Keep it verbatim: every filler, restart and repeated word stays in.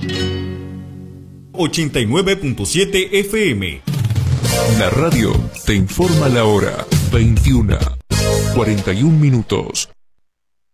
ochenta y nueve punto siete F M. La radio te informa la hora. veintiuna, cuarenta y un minutos.